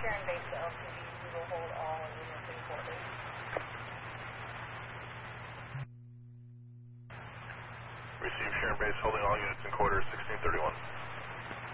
Sharon Base to LTD. We will hold all units in quarters. Receive Sharon Base holding all units in quarters 1631.